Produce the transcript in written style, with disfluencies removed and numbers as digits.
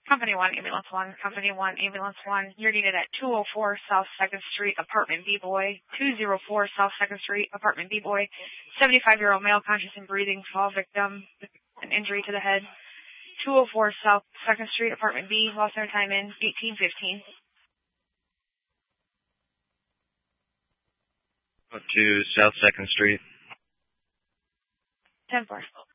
Company 1, Ambulance 1, Company 1, Ambulance 1. You're needed at 204 South 2nd Street, Apartment B-Boy. 204 South 2nd Street, Apartment B-Boy. 75-year-old male, conscious and breathing, fall victim, an injury to the head. 204 South 2nd Street, Apartment B. Lost their time in 1815. Up to South 2nd Street. 10-4.